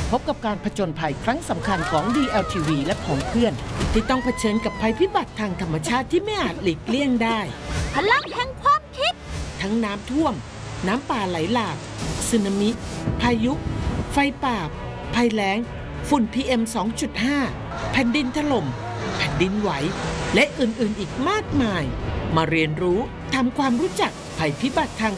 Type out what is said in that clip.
พบกับการผจญภัยครั้งสำคัญของ DLTV และของเพื่อนที่ต้องเผชิญกับภัยพิบัติทางธรรมชาติที่ไม่อาจหลีกเลี่ยงได้พลังแห่งความคิดทั้งน้ำท่วมน้ำป่าไหลหลากสึนามิพายุไฟป่าภัยแล้งฝุ่น PM 2.5 แผ่นดินถล่มแผ่นดินไหวและอื่นๆอีกมากมายมาเรียนรู้ทำความรู้จักภัยพิบัติทาง